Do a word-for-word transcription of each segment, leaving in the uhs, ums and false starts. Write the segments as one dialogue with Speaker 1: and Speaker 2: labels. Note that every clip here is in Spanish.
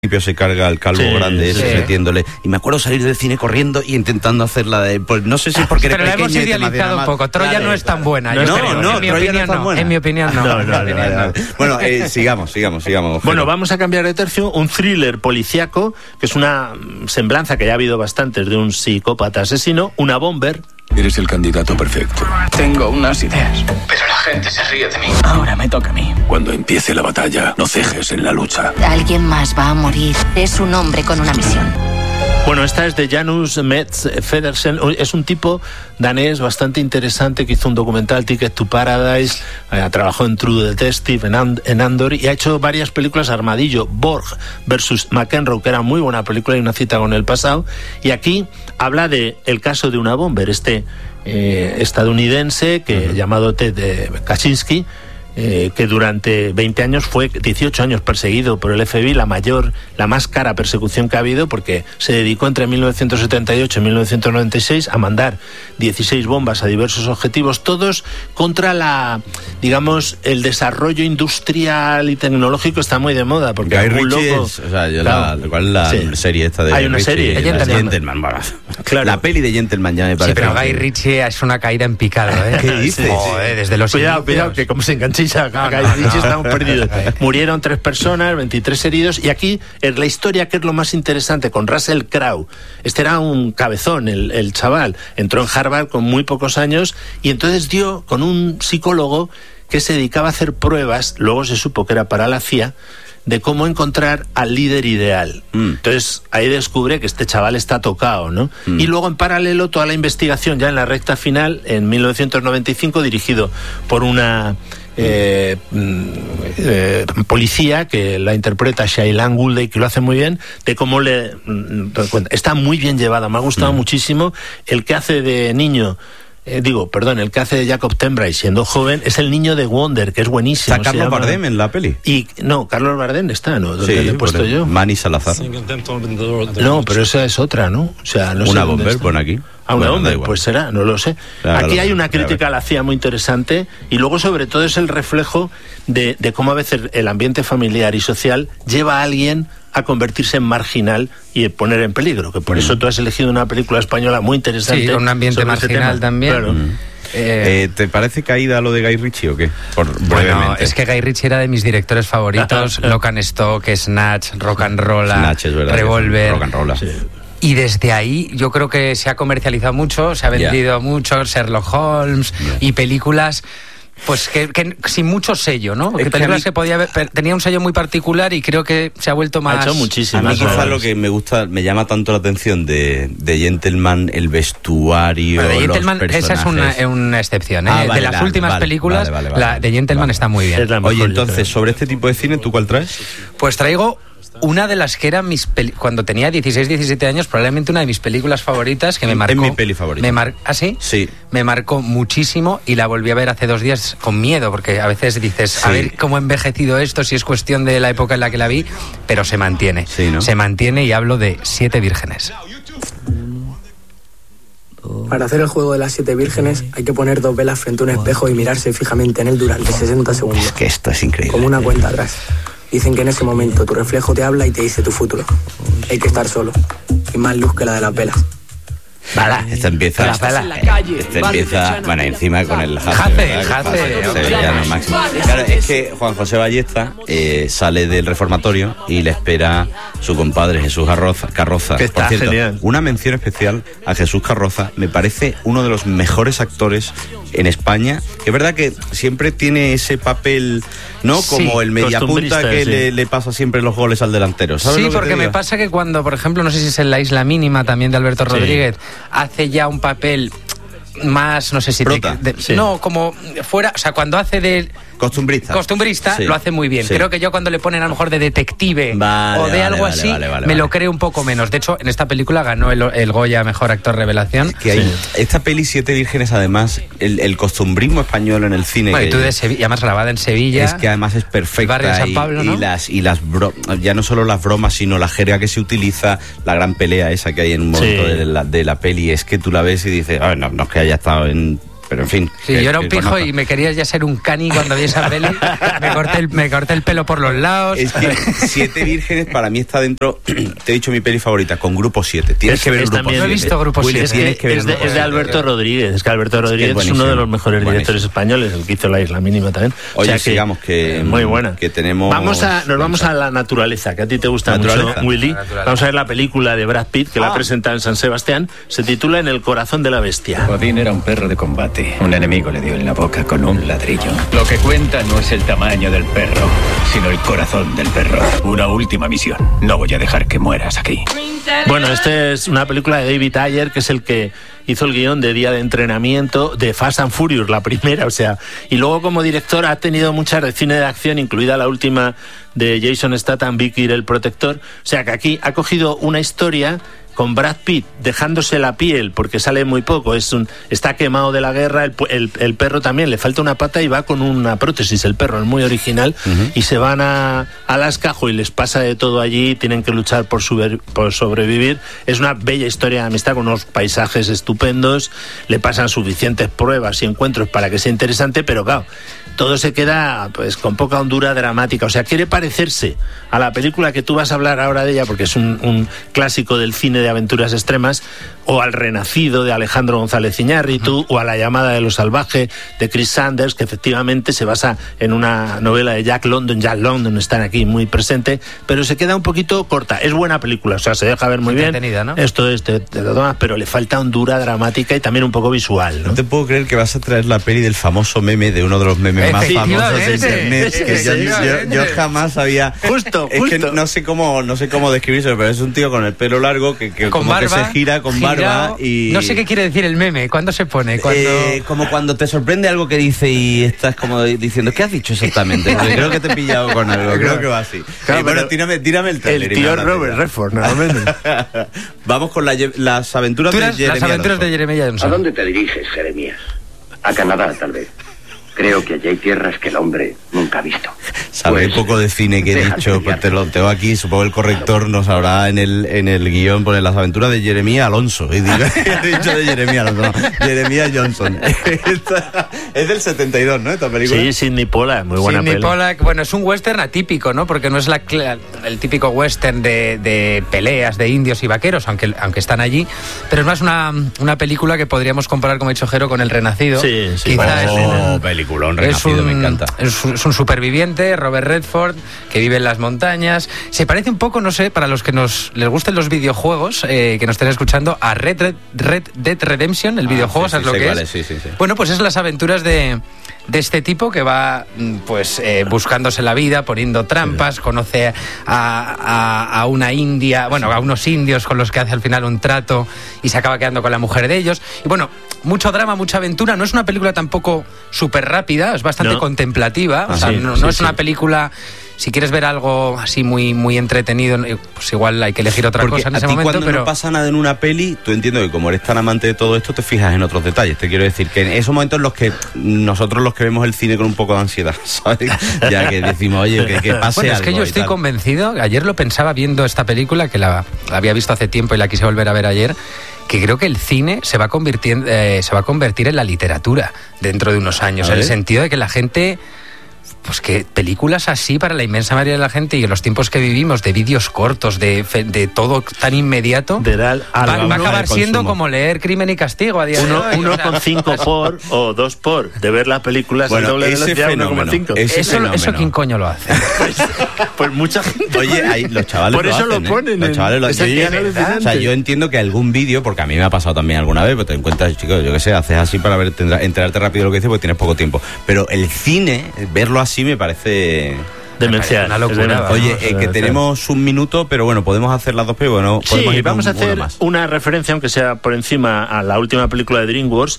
Speaker 1: se carga al calvo sí, grande ese, sí. metiéndole, y me acuerdo salir del cine corriendo y intentando hacerla de, pues no sé si porque
Speaker 2: pero la hemos idealizado un poco. Troya claro, no es tan buena.
Speaker 1: No,
Speaker 2: yo
Speaker 1: no,
Speaker 2: creo.
Speaker 1: no,
Speaker 2: en mi
Speaker 1: Troya
Speaker 2: opinión
Speaker 1: no es tan
Speaker 2: no.
Speaker 1: buena.
Speaker 2: En mi opinión no.
Speaker 1: no, no, no, no, no. Bueno, eh, sigamos, sigamos, sigamos.
Speaker 3: Bueno, vamos a cambiar de tercio. Un thriller policíaco que es una semblanza que ya ha habido bastantes de un psicópata asesino, una bomber.
Speaker 4: Eres el candidato perfecto.
Speaker 5: Tengo unas ideas, pero la gente se ríe de mí. Ahora me toca a mí.
Speaker 4: Cuando empiece la batalla, no cejes en la lucha.
Speaker 6: Alguien más va a morir. Es un hombre con una misión.
Speaker 3: Bueno, esta es de Janus Metz Federsen. Es un tipo danés bastante interesante que hizo un documental, Ticket to Paradise, eh, trabajó en True Detective, en, And- en Andor, y ha hecho varias películas. Armadillo, Borg versus McEnroe, que era muy buena película y una cita con el pasado. Y aquí habla de el caso de una bomber, este eh, estadounidense que uh-huh. llamado Ted eh, Kaczynski, Eh, que durante veinte años fue dieciocho años perseguido por el F B I, la mayor, la más cara persecución que ha habido, porque se dedicó entre mil novecientos setenta y ocho y mil novecientos noventa y seis a mandar dieciséis bombas a diversos objetivos, todos contra la, digamos, el desarrollo industrial y tecnológico. Está muy de moda, porque
Speaker 1: Guy
Speaker 3: algún
Speaker 1: Ritchie
Speaker 3: loco,
Speaker 1: es, o sea, yo
Speaker 3: claro,
Speaker 1: la, ¿cuál es la
Speaker 3: sí.
Speaker 1: serie esta de
Speaker 3: Hay una
Speaker 1: Ritchie?
Speaker 3: serie,
Speaker 1: Gentleman,
Speaker 3: Gentleman.
Speaker 1: Gentleman.
Speaker 3: Claro.
Speaker 1: La peli de Gentleman ya me parece.
Speaker 2: Sí, pero Guy Ritchie es una caída en picado, ¿eh?
Speaker 1: ¿Qué dices?
Speaker 2: Joder, desde los
Speaker 3: Cuidado,
Speaker 2: inicios.
Speaker 3: cuidado, que como se enganchiza a Guy Ritchie estamos perdidos. Murieron tres personas, veintitrés heridos, y aquí es la historia que es lo más interesante, con Russell Crowe. Este era un cabezón, el, el chaval. Entró en Harvard con muy pocos años y entonces dio con un psicólogo que se dedicaba a hacer pruebas, luego se supo que era para la C I A, de cómo encontrar al líder ideal. Mm. Entonces ahí descubre que este chaval está tocado, ¿no? Mm. Y luego en paralelo toda la investigación ya en la recta final, en mil novecientos noventa y cinco, dirigido por una eh, eh, policía que la interpreta Shailene Woodley, que lo hace muy bien, de cómo le... Está muy bien llevada, me ha gustado mm. muchísimo. El que hace de niño... Eh, digo, perdón, el que hace de Jacob Tembray siendo joven es el niño de Wonder, que es buenísimo.
Speaker 1: ¿Está Carlos Bardem en la peli?
Speaker 3: Y no, Carlos Bardem está, ¿no? ¿Dónde
Speaker 1: sí,
Speaker 3: le he puesto yo?
Speaker 1: Manny Salazar.
Speaker 3: No, pero esa es otra, ¿no? O sea, no
Speaker 1: una
Speaker 3: sé
Speaker 1: bomber, pon aquí.
Speaker 3: Ah, una
Speaker 1: bueno,
Speaker 3: bomber, pues será, no lo sé. Claro, aquí hay una crítica a la C I A muy interesante, y luego sobre todo es el reflejo de, de cómo a veces el ambiente familiar y social lleva a alguien a convertirse en marginal y poner en peligro, que por mm. eso tú has elegido una película española muy interesante.
Speaker 2: Sí, con un ambiente marginal también. Claro.
Speaker 1: Mm. Eh, eh, ¿Te parece caída lo de Guy Ritchie o qué? Por,
Speaker 2: bueno, es que Guy Ritchie era de mis directores favoritos. Lock and Stock, Snatch, Rock and Roll, Revolver.
Speaker 1: Rock and Roll. Sí.
Speaker 2: Y desde ahí yo creo que se ha comercializado mucho, se ha vendido yeah. mucho, Sherlock Holmes yeah. y películas... Pues que, que sin mucho sello, ¿no? Que películas mí... que podía ver, tenía un sello muy particular y creo que se ha vuelto más...
Speaker 3: Ha hecho muchísimo.
Speaker 1: A mí quizás lo que me gusta, me llama tanto la atención de, de Gentleman, el vestuario,
Speaker 2: de Gentleman,
Speaker 1: los personajes.
Speaker 2: Esa es una, una excepción, ¿eh?
Speaker 1: Ah, vale,
Speaker 2: de las
Speaker 1: vale,
Speaker 2: últimas
Speaker 1: vale,
Speaker 2: películas,
Speaker 1: vale, vale,
Speaker 2: la de Gentleman
Speaker 1: vale.
Speaker 2: está muy bien.
Speaker 1: Oye, entonces, sobre este tipo de cine, ¿tú cuál traes?
Speaker 2: Pues traigo... una de las que eran mis peli- cuando tenía dieciséis, diecisiete años, probablemente una de mis películas favoritas que me marcó.
Speaker 1: Es mi peli favorita.
Speaker 2: Me mar- ¿Ah, sí?
Speaker 1: Sí.
Speaker 2: Me marcó muchísimo y la volví a ver hace dos días con miedo, porque a veces dices,
Speaker 1: sí.
Speaker 2: a ver cómo ha envejecido esto, si es cuestión de la época en la que la vi, pero se mantiene.
Speaker 1: Sí, ¿no?
Speaker 2: Se mantiene, y hablo de Siete Vírgenes.
Speaker 7: Para hacer el juego de las siete vírgenes hay que poner dos velas frente a un espejo y mirarse fijamente en él durante sesenta segundos.
Speaker 1: Es que esto es increíble.
Speaker 7: Como una cuenta atrás. Dicen que en ese momento tu reflejo te habla y te dice tu futuro. Hay que estar solo. Y más luz que la de las velas.
Speaker 1: Bala, esta empieza.
Speaker 2: La bala.
Speaker 1: Esta empieza, bueno, encima con el
Speaker 2: Jace, Jace.
Speaker 1: Sevillano máximo. Claro, es que Juan José Ballesta eh, sale del reformatorio y le espera su compadre Jesús Carroza. Carroza.
Speaker 3: Que está
Speaker 1: Por cierto,
Speaker 3: genial.
Speaker 1: Una mención especial a Jesús Carroza. Me parece uno de los mejores actores en España. Es verdad que siempre tiene ese papel, ¿no? Como
Speaker 2: Sí,
Speaker 1: el mediapunta que
Speaker 3: sí.
Speaker 1: le, le pasa siempre los goles al delantero. ¿Sabes
Speaker 2: Sí,
Speaker 1: lo que
Speaker 2: porque
Speaker 1: te
Speaker 2: me
Speaker 1: digo?
Speaker 2: pasa que cuando, por ejemplo, no sé si es en La Isla Mínima también de Alberto
Speaker 3: Sí.
Speaker 2: Rodríguez, hace ya un papel más, no sé si...
Speaker 1: Prota.
Speaker 2: de- de-
Speaker 3: Sí.
Speaker 2: No, como fuera, o sea, cuando hace de...
Speaker 1: Costumbrista.
Speaker 2: Costumbrista,
Speaker 1: Sí.
Speaker 2: lo hace muy bien.
Speaker 1: Sí.
Speaker 2: Creo que yo cuando le ponen a lo mejor de detective
Speaker 1: Vale,
Speaker 2: o de
Speaker 1: vale,
Speaker 2: algo
Speaker 1: vale,
Speaker 2: así,
Speaker 1: vale, vale,
Speaker 2: me
Speaker 1: vale.
Speaker 2: lo creo un poco menos. De hecho, en esta película ganó el, el Goya Mejor Actor Revelación.
Speaker 1: Que hay, esta peli Siete Vírgenes, además, el, el costumbrismo español en el cine.
Speaker 2: Bueno, y
Speaker 1: que,
Speaker 2: tú de Sevilla, además grabada en Sevilla.
Speaker 1: es que además es
Speaker 2: el
Speaker 1: perfecta.
Speaker 2: barrio de San Pablo,
Speaker 1: y,
Speaker 2: ¿no?
Speaker 1: y las, y las bro, ya no solo las bromas, sino la jerga que se utiliza, la gran pelea esa que hay en un momento
Speaker 3: Sí.
Speaker 1: de, la, de la peli, es que tú la ves y dices, ah, no, no es que haya estado en pero en fin.
Speaker 2: Sí,
Speaker 1: que,
Speaker 2: yo era un pijo
Speaker 1: conozca.
Speaker 2: y me quería ya ser un cani cuando vi esa peli. Me corté el, me corté el pelo por los lados.
Speaker 1: Es que Siete Vírgenes para mí está dentro, te he dicho mi peli favorita, con Grupo siete. Tienes
Speaker 3: Es-
Speaker 1: que ver
Speaker 3: es
Speaker 1: Grupo
Speaker 3: también-
Speaker 1: siete.
Speaker 2: No he visto Grupo
Speaker 1: Willy,
Speaker 2: siete.
Speaker 3: Es, que
Speaker 1: tienes que ver
Speaker 3: es, de,
Speaker 1: Grupo
Speaker 3: es de
Speaker 1: siete.
Speaker 3: Alberto Rodríguez. Es que Alberto Rodríguez es,
Speaker 1: buenísimo,
Speaker 3: uno de los mejores
Speaker 1: buenísimo.
Speaker 3: directores españoles, el que hizo La Isla Mínima también.
Speaker 1: Oye, sigamos, que,
Speaker 3: eh, muy buena.
Speaker 1: que tenemos...
Speaker 3: Vamos a, nos vamos a la naturaleza, que a ti te gusta
Speaker 1: Naturaleza.
Speaker 3: mucho, Willy.
Speaker 2: La naturaleza.
Speaker 3: Vamos a ver la película de Brad Pitt, que la
Speaker 1: Ah.
Speaker 3: presenta en San Sebastián. Se titula En el corazón de la bestia.
Speaker 8: Odín era un perro de combate. Un enemigo le dio en la boca con un ladrillo. Lo que cuenta no es el tamaño del perro, sino el corazón del perro. Una última misión. No voy a dejar que mueras aquí.
Speaker 3: Bueno, esta es una película de David Ayer, que es el que hizo el guión de Día de Entrenamiento de Fast and Furious, la primera, o sea, y luego como director ha tenido muchas de cine de acción, incluida la última de Jason Statham, Vicky el Protector, o sea que aquí ha cogido una historia con Brad Pitt dejándose la piel porque sale muy poco, es un, está quemado de la guerra, el, el, el perro también le falta una pata y va con una prótesis, el perro es muy original, uh-huh. y se van a Alaska y les pasa de todo allí, tienen que luchar por, subir, por sobrevivir. Es una bella historia de amistad con unos paisajes estupendos, le pasan suficientes pruebas y encuentros para que sea interesante, pero claro, todo se queda pues con poca hondura dramática, o sea, quiere parecerse a la película que tú vas a hablar ahora de ella porque es un, un clásico del cine de aventuras extremas, o al Renacido de Alejandro González Iñárritu, uh-huh. o a La llamada de lo salvaje de Chris Sanders, que efectivamente se basa en una novela de Jack London. Jack London está aquí muy presente, pero se queda un poquito corta. Es buena película, o sea, se deja ver muy bien,
Speaker 2: ¿no?
Speaker 3: Esto es de, de lo demás, pero le falta hondura dramática y también un poco visual, ¿no?
Speaker 1: No te puedo creer que vas a traer la peli del famoso meme, de uno de los memes más famosos de internet, que yo, yo, yo jamás había...
Speaker 3: Justo,
Speaker 1: es
Speaker 3: justo.
Speaker 1: que no sé cómo no sé cómo describirlo, pero es un tío con el pelo largo que, que
Speaker 2: con
Speaker 1: como
Speaker 2: barba,
Speaker 1: que se gira con
Speaker 2: girado,
Speaker 1: barba y...
Speaker 2: No sé qué quiere decir el meme, ¿cuándo se pone? ¿Cuándo...
Speaker 1: Eh, como cuando te sorprende algo que dice y estás como diciendo, ¿qué has dicho exactamente? Porque creo que te he pillado con algo, creo que va así.
Speaker 3: Claro,
Speaker 1: eh, bueno, tírame, tírame el trailer.
Speaker 3: El tío Robert Redford, normalmente.
Speaker 1: Vamos con la, las aventuras de Jeremías.
Speaker 2: Las aventuras de Jeremías Johnson.
Speaker 9: ¿A dónde te diriges, Jeremías? A Canadá, tal vez. Creo que allí hay tierras que el hombre nunca ha visto.
Speaker 1: Sabe
Speaker 9: pues,
Speaker 1: poco de cine que he dicho, pues te lo tengo aquí, supongo el corrector nos habrá en el en el guión poner las aventuras de Jeremías Alonso. Y digo, he dicho de Jeremías Alonso, no, Jeremías Johnson. Esta, es del setenta y dos, ¿no? Esta película.
Speaker 3: Sí, Sidney Pollack, muy buena
Speaker 2: Sidney
Speaker 3: peli.
Speaker 2: Pollack, bueno, es un western atípico, ¿no? Porque no es la, el típico western de, de peleas de indios y vaqueros, aunque, aunque están allí, pero es más una, una película que podríamos comparar, como ha dicho Jero, con El Renacido.
Speaker 3: Sí, sí.
Speaker 2: Quizá
Speaker 1: Oh,
Speaker 2: es,
Speaker 1: peliculón,
Speaker 2: es
Speaker 1: Renacido,
Speaker 2: un,
Speaker 1: me encanta.
Speaker 2: Es un, es un superviviente, Robert Redford, que vive en las montañas. Se parece un poco, no sé, para los que nos les gusten los videojuegos, eh, que nos estén escuchando, a Red, Red, Red Dead Redemption, el
Speaker 1: ah,
Speaker 2: videojuego,
Speaker 1: sí,
Speaker 2: ¿sabes
Speaker 1: sí,
Speaker 2: lo que
Speaker 1: vale,
Speaker 2: es?
Speaker 1: sí, sí, sí.
Speaker 2: Bueno, pues es las aventuras de, de este tipo que va pues eh, buscándose la vida, poniendo trampas, sí. conoce a, a, a una india, bueno, a unos indios con los que hace al final un trato y se acaba quedando con la mujer de ellos. Y bueno, mucho drama, mucha aventura. No es una película tampoco súper rápida, es bastante no. contemplativa. Ah, o sea, sí, no, no sí, es sí. una película... Si quieres ver algo así muy muy entretenido, pues igual hay que elegir otra
Speaker 1: Porque
Speaker 2: cosa en
Speaker 1: a
Speaker 2: ese
Speaker 1: ti
Speaker 2: momento.
Speaker 1: Cuando
Speaker 2: pero
Speaker 1: no pasa nada en una peli, tú entiendo que como eres tan amante de todo esto, te fijas en otros detalles. Te quiero decir que en esos momentos en los que nosotros los que vemos el cine con un poco de ansiedad, ¿sabes? Ya que decimos, oye, que, que pase
Speaker 2: bueno,
Speaker 1: algo.
Speaker 2: Es que yo estoy
Speaker 1: tal.
Speaker 2: convencido, ayer lo pensaba viendo esta película, que la, la había visto hace tiempo y la quise volver a ver ayer, que creo que el cine se va, convirtiendo, eh, se va a convertir en la literatura dentro de unos años, en el sentido de que la gente... Pues que películas así para la inmensa mayoría de la gente y en los tiempos que vivimos, de vídeos cortos, de, de todo tan inmediato,
Speaker 3: de dar
Speaker 2: va, va a acabar siendo como leer Crimen y Castigo a día
Speaker 3: uno,
Speaker 2: de hoy.
Speaker 3: Uno
Speaker 2: o sea,
Speaker 3: con cinco por o dos por de ver las películas
Speaker 1: bueno,
Speaker 3: en doble velocidad,
Speaker 1: fenómeno,
Speaker 3: uno coma cinco.
Speaker 2: Eso, eso quién coño lo hace.
Speaker 3: Pues, pues mucha gente.
Speaker 1: Oye, ahí los chavales
Speaker 3: por
Speaker 1: lo
Speaker 3: eso
Speaker 1: hacen,
Speaker 3: lo ponen.
Speaker 1: ¿eh? Los chavales lo
Speaker 3: hacen.
Speaker 1: Yo, o sea, yo entiendo que algún vídeo, porque a mí me ha pasado también alguna vez, pero te encuentras, chicos, yo qué sé, haces así para ver, enterarte rápido de lo que dices porque tienes poco tiempo. Pero el cine, verlo así me parece...
Speaker 3: Demencial.
Speaker 2: Una locura.
Speaker 1: Oye, eh, que tenemos un minuto, pero bueno, podemos hacer las dos, pero bueno, podemos
Speaker 3: sí,
Speaker 1: ir
Speaker 3: vamos
Speaker 1: un,
Speaker 3: a hacer
Speaker 1: más.
Speaker 3: una referencia, aunque sea por encima, a la última película de DreamWorks,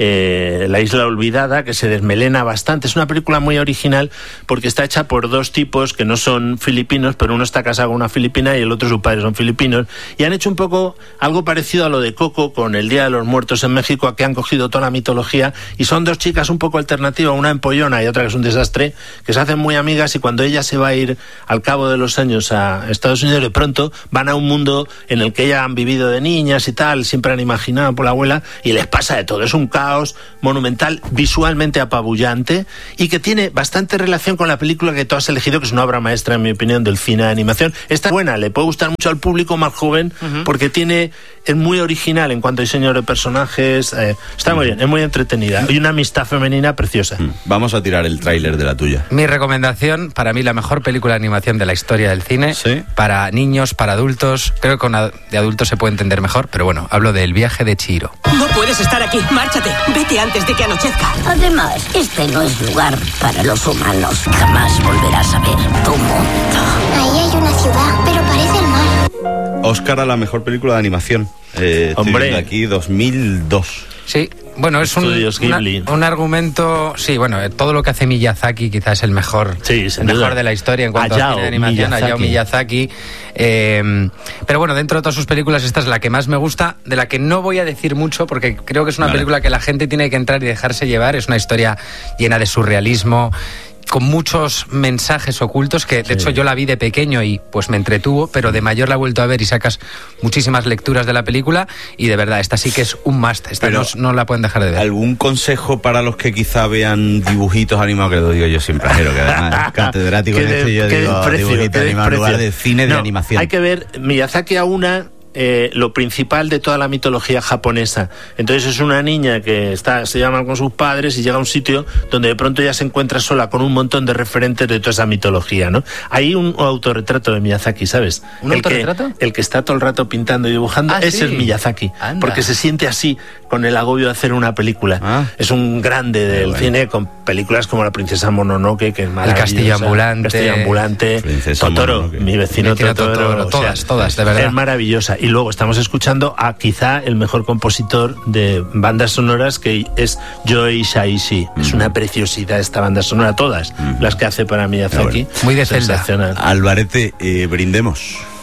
Speaker 3: eh, La Isla Olvidada, que se desmelena bastante. Es una película muy original porque está hecha por dos tipos que no son filipinos, pero uno está casado con una filipina y el otro, su padre, son filipinos, y han hecho un poco algo parecido a lo de Coco con el Día de los Muertos en México, que han cogido toda la mitología, y son dos chicas un poco alternativas, una empollona y otra que es un desastre, que se hacen muy amigas, y cuando ella se va a ir al cabo de los años a Estados Unidos, de pronto van a un mundo en el que ellas han vivido de niñas y tal, siempre han imaginado por la abuela, y les pasa de todo, es un caos, caos monumental, visualmente apabullante, y que tiene bastante relación con la película que tú has elegido, que es una obra maestra, en mi opinión, del cine de animación. Está buena, le puede gustar mucho al público más joven, uh-huh. porque tiene, es muy original en cuanto a diseño de personajes, eh, está uh-huh. muy bien, es muy entretenida, y una amistad femenina preciosa.
Speaker 1: Uh-huh. Vamos a tirar el tráiler de la tuya.
Speaker 2: Mi recomendación, para mí la mejor película de animación de la historia del cine, ¿sí? Para niños, para adultos, creo que con ad- de adultos se puede entender mejor, pero bueno, hablo de El viaje de Chihiro.
Speaker 10: No puedes estar aquí, márchate, vete antes de que anochezca.
Speaker 11: Además, este no es lugar para los humanos, jamás volverás a ver tu mundo.
Speaker 12: Ahí hay una ciudad, pero parece el mar.
Speaker 1: Oscar a la mejor película de animación. Eh,
Speaker 3: Hombre,
Speaker 1: de aquí dos mil dos.
Speaker 2: Sí, bueno, es un, una, un argumento, sí, bueno, todo lo que hace Miyazaki quizás es el mejor,
Speaker 3: sí,
Speaker 2: el mejor de la historia en cuanto
Speaker 3: Hayao
Speaker 2: a cine de animación,
Speaker 3: Miyazaki.
Speaker 2: Hayao Miyazaki. Eh, pero bueno, dentro de todas sus películas, esta es la que más me gusta, de la que no voy a decir mucho, porque creo que es una vale. película que la gente tiene que entrar y dejarse llevar. Es una historia llena de surrealismo, con muchos mensajes ocultos, que de sí. hecho yo la vi de pequeño y pues me entretuvo, pero de mayor la he vuelto a ver y sacas muchísimas lecturas de la película, y de verdad, esta sí que es un must, esta no, no la pueden dejar de ver.
Speaker 1: ¿Algún consejo para los que quizá vean dibujitos animados? Que lo digo yo siempre, pero que además catedrático en esto, yo digo dibujitos animados en lugar de cine de
Speaker 3: no,
Speaker 1: animación.
Speaker 3: Hay que ver Miyazaki a una... Eh, lo principal de toda la mitología japonesa. Entonces es una niña que está, se llama con sus padres y llega a un sitio donde de pronto ya se encuentra sola con un montón de referentes de toda esa mitología, ¿no? Hay un autorretrato de Miyazaki, ¿sabes?
Speaker 2: ¿Un
Speaker 3: el
Speaker 2: autorretrato?
Speaker 3: Que, el que está todo el rato pintando y dibujando,
Speaker 2: ah,
Speaker 3: ese
Speaker 2: sí.
Speaker 3: es Miyazaki.
Speaker 2: Anda.
Speaker 3: Porque se siente así, con el agobio de hacer una película.
Speaker 1: Ah.
Speaker 3: Es un grande del bueno. cine, con películas como La princesa Mononoke, que es maravillosa.
Speaker 2: El castillo ambulante.
Speaker 3: Castillo ambulante.
Speaker 1: Princesa
Speaker 3: Totoro,
Speaker 1: Mononoke.
Speaker 3: mi vecino,
Speaker 2: vecino
Speaker 3: Totoro.
Speaker 2: Totoro.
Speaker 3: O
Speaker 2: Todas,
Speaker 3: sea,
Speaker 2: todas, de verdad.
Speaker 3: Es maravillosa. Y luego estamos escuchando a quizá el mejor compositor de bandas sonoras, que es Joe Hisaishi. Mm. Es una preciosidad esta banda sonora, todas mm. las que hace para Miyazaki.
Speaker 2: Muy de Zelda.
Speaker 1: Alvarete, eh, brindemos.